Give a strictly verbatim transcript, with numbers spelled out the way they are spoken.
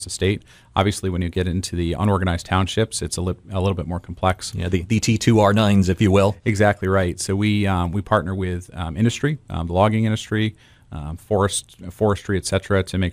the state. Obviously, when you get into the unorganized townships, it's a, li- a little bit more complex. Yeah, the, the T two R nines, if you will. Exactly right. So we um, we partner with um, industry, um, the logging industry, um, forest, forestry, et cetera, to make